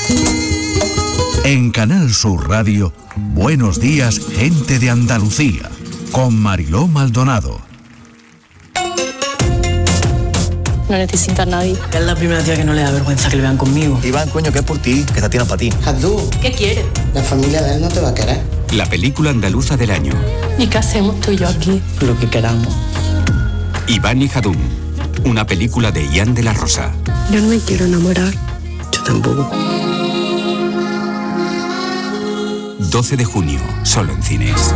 En Canal Sur Radio, Buenos Días, Gente de Andalucía, con Mariló Maldonado. No necesito a nadie. Es la primera tía que no le da vergüenza que le vean conmigo. Iván, coño, que es por ti, que esta tía no es para ti. Abdú, ¿Qué quieres? la familia de él no te va a querer. La película andaluza del año. ¿Y qué hacemos tú y yo aquí? Lo que queramos. Iván y Jadún, una película de Ian de la Rosa. Yo no me quiero enamorar. Yo tampoco. 12 de junio, solo en cines.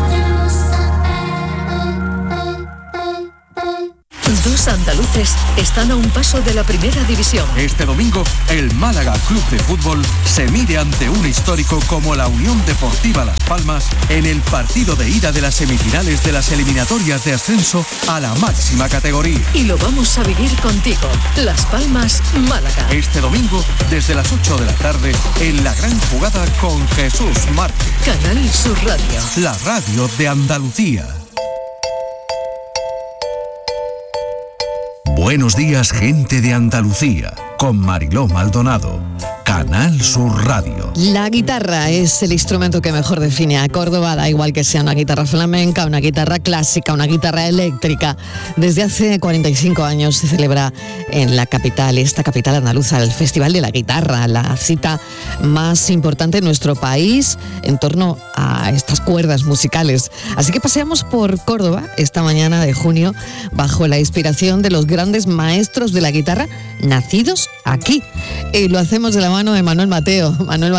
Dos andaluces están a un paso de la primera división. Este domingo, el Málaga Club de Fútbol se mide ante un histórico como la Unión Deportiva Las Palmas en el partido de ida de las semifinales de las eliminatorias de ascenso a la máxima categoría. Y lo vamos a vivir contigo. Las Palmas, Málaga. Este domingo, desde las 8 de la tarde, en la gran jugada con Jesús Márquez. Canal Sur Radio. La radio de Andalucía. Buenos días, gente de Andalucía, con Mariló Maldonado. Canal Sur Radio. La guitarra es el instrumento que mejor define a Córdoba, da igual que sea una guitarra flamenca, una guitarra clásica, una guitarra eléctrica. Desde hace 45 años se celebra en la capital, esta capital andaluza, el Festival de la Guitarra, la cita más importante en nuestro país en torno a estas cuerdas musicales. Así que paseamos por Córdoba esta mañana de junio bajo la inspiración de los grandes maestros de la guitarra nacidos aquí. Y lo hacemos de la mano de Manuel Mateo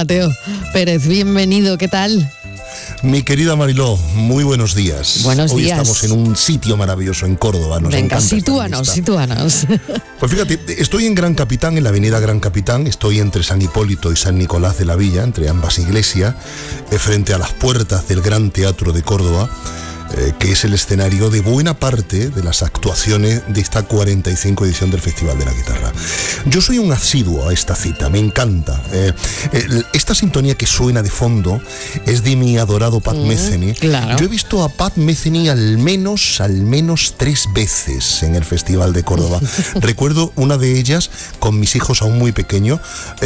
Pérez. Bienvenido, ¿qué tal? Mi querida Mariló, muy buenos días. Buenos Hoy días. estamos en un sitio maravilloso en Córdoba. Nos Venga, encanta sitúanos. Pues fíjate, estoy en Gran Capitán, en la avenida Gran Capitán. Estoy entre San Hipólito y San Nicolás de la Villa, entre ambas iglesias, frente a las puertas del Gran Teatro de Córdoba, que es el escenario de buena parte de las actuaciones de esta 45 edición del Festival de la Guitarra. Yo soy un asiduo a esta cita, me encanta. Esta sintonía que suena de fondo es de mi adorado Pat Metheny. Claro. Yo he visto a Pat Metheny al menos 3 veces en el Festival de Córdoba. Recuerdo una de ellas con mis hijos aún muy pequeños.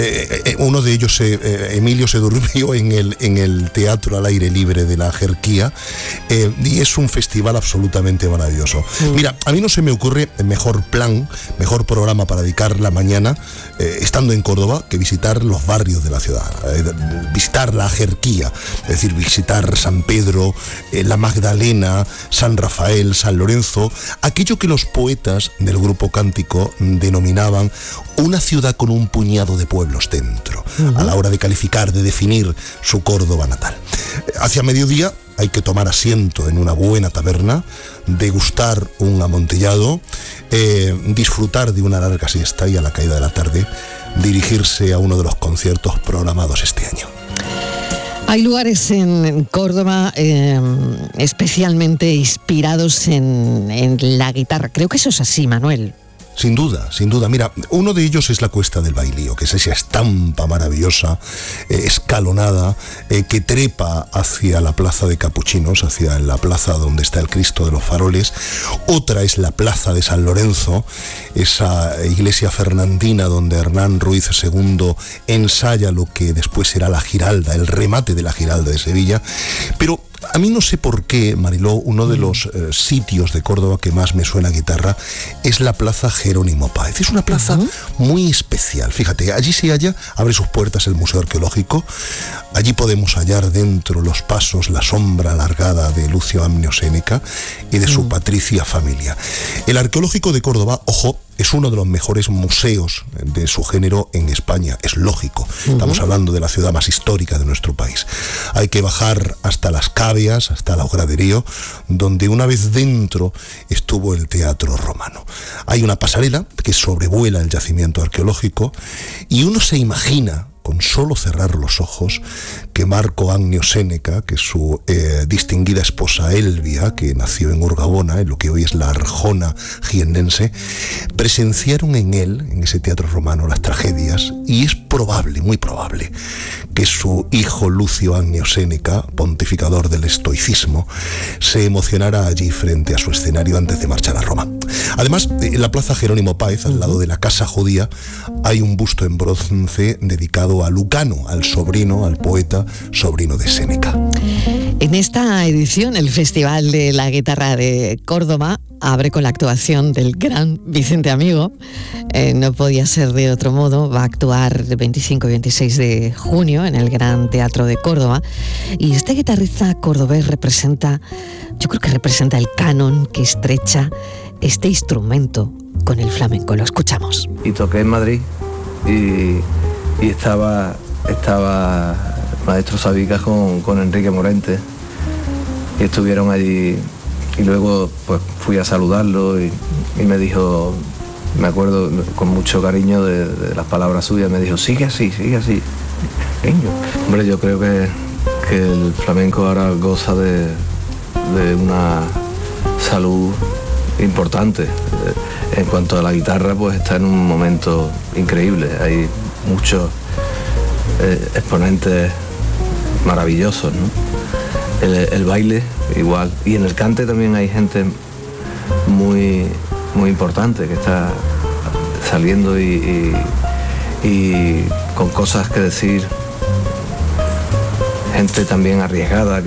Uno de ellos, Emilio, se durmió en el teatro al aire libre de la Jerquía. Y es un festival absolutamente maravilloso. Mira, a mí no se me ocurre mejor programa para dedicar la mañana estando en Córdoba que visitar los barrios de la ciudad, visitar la Jerquía, es decir, visitar San Pedro, la Magdalena, San Rafael, San Lorenzo, aquello que los poetas del grupo cántico denominaban una ciudad con un puñado de pueblos dentro, a la hora de calificar, de definir su Córdoba natal. Hacia mediodía hay que tomar asiento en una buena taberna, degustar un amontillado, disfrutar de una larga siesta y a la caída de la tarde dirigirse a uno de los conciertos programados este año. Hay lugares en Córdoba especialmente inspirados en la guitarra. Creo que eso es así, Manuel. Sin duda. Mira, uno de ellos es la Cuesta del Bailío, que es esa estampa maravillosa, escalonada, que trepa hacia la Plaza de Capuchinos, hacia la plaza donde está el Cristo de los Faroles. Otra es la Plaza de San Lorenzo, esa iglesia fernandina donde Hernán Ruiz II ensaya lo que después será la Giralda, el remate de la Giralda de Sevilla. Pero a mí no sé por qué, Mariló, uno de los sitios de Córdoba que más me suena a guitarra es la Plaza Jerónimo Páez. Es una plaza muy especial. Fíjate, allí se halla, abre sus puertas el Museo Arqueológico. Allí podemos hallar dentro los pasos, la sombra alargada de Lucio Amnio Séneca y de su patricia familia. El Arqueológico de Córdoba, ojo, es uno de los mejores museos de su género en España, es lógico. Estamos hablando de la ciudad más histórica de nuestro país. Hay que bajar hasta las cavias, hasta el graderío, donde una vez dentro estuvo el Teatro Romano. Hay una pasarela que sobrevuela el yacimiento arqueológico y uno se imagina, con solo cerrar los ojos, que Marco Annio Séneca, que su distinguida esposa Elvia, que nació en Urgabona, en lo que hoy es la Arjona jiennense, presenciaron en él, en ese teatro romano, las tragedias, y es probable, muy probable, que su hijo Lucio Annio Séneca, pontificador del estoicismo, se emocionara allí frente a su escenario antes de marchar a Roma. Además, en la Plaza Jerónimo Páez, al lado de la Casa Judía, hay un busto en bronce dedicado a Lucano, al poeta sobrino de Séneca. En esta edición, el Festival de la Guitarra de Córdoba abre con la actuación del gran Vicente Amigo. No podía ser de otro modo. Va a actuar el 25 y 26 de junio en el Gran Teatro de Córdoba. Y este guitarrista cordobés yo creo que representa el canon que estrecha este instrumento con el flamenco. Lo escuchamos. Y toqué en Madrid y estaba Maestro Sabicas con Enrique Morente, y estuvieron allí, y luego pues fui a saludarlo y me dijo, me acuerdo con mucho cariño de las palabras suyas, me dijo, sigue así. Hombre, yo creo que el flamenco ahora goza de una salud importante. En cuanto a la guitarra, pues está en un momento increíble. Hay muchos exponentes maravillosos, ¿no? El baile igual, y en el cante también hay gente muy importante que está saliendo y con cosas que decir, gente también arriesgada que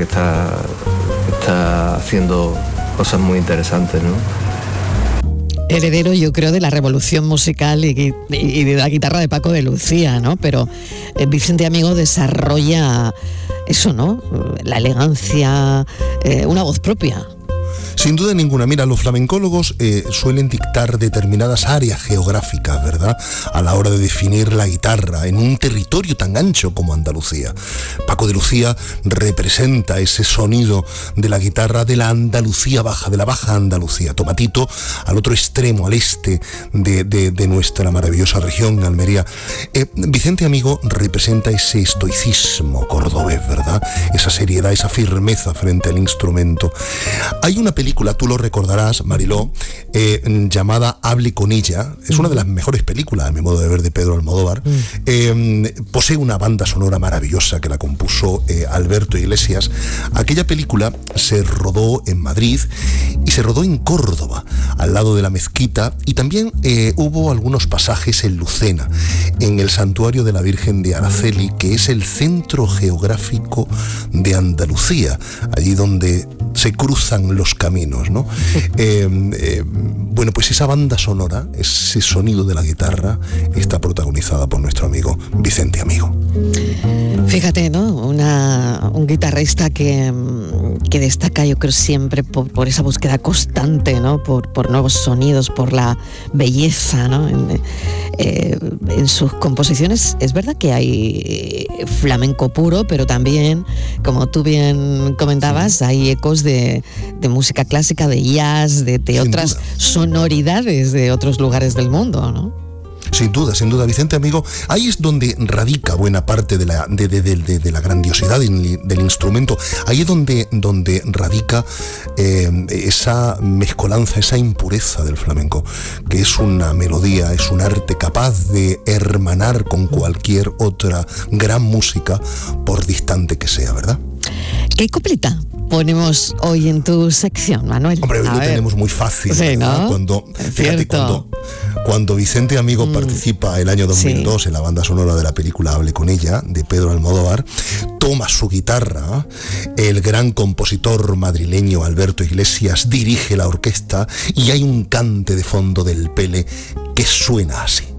está haciendo cosas muy interesantes, ¿no? Heredero, yo creo, de la revolución musical y de la guitarra de Paco de Lucía, ¿no? Pero Vicente Amigo desarrolla eso, ¿no? La elegancia, una voz propia. Sin duda ninguna. Mira, los flamencólogos suelen dictar determinadas áreas geográficas, ¿verdad?, a la hora de definir la guitarra en un territorio tan ancho como Andalucía. Paco de Lucía representa ese sonido de la guitarra de la Andalucía baja, de la baja Andalucía. Tomatito, al otro extremo, al este de nuestra maravillosa región, Almería. Vicente Amigo representa ese estoicismo cordobés, ¿verdad?, esa seriedad, esa firmeza frente al instrumento. Hay una película, tú lo recordarás, Mariló, llamada Hable con ella. Es una de las mejores películas, a mi modo de ver, de Pedro Almodóvar. Posee una banda sonora maravillosa que la compuso Alberto Iglesias. Aquella película se rodó en Madrid y se rodó en Córdoba, al lado de la mezquita, y también hubo algunos pasajes en Lucena, en el santuario de la Virgen de Araceli, que es el centro geográfico de Andalucía, allí donde se cruzan los caminos, ¿no? Bueno, pues esa banda sonora, ese sonido de la guitarra, está protagonizada por nuestro amigo Vicente Amigo. Fíjate, ¿no? Un guitarrista que destaca, yo creo, siempre por esa búsqueda constante, ¿no? Por nuevos sonidos, por la belleza, ¿no? En sus composiciones es verdad que hay flamenco puro, pero también, como tú bien comentabas, hay ecos de música clásica, de jazz, de otras sonoridades de otros lugares del mundo, ¿no? Sin duda, Vicente Amigo, ahí es donde radica buena parte de la grandiosidad del instrumento. Ahí es donde radica esa mezcolanza, esa impureza del flamenco, que es una melodía, es un arte capaz de hermanar con cualquier otra gran música, por distante que sea, ¿verdad? ¿Qué coplita ponemos hoy en tu sección, Manuel? Hombre, hoy lo tenemos muy fácil, sí, ¿no? Cuando Vicente Amigo participa el año 2002 en la banda sonora de la película Hable con ella, de Pedro Almodóvar, toma su guitarra, el gran compositor madrileño Alberto Iglesias dirige la orquesta y hay un cante de fondo del Pele que suena así.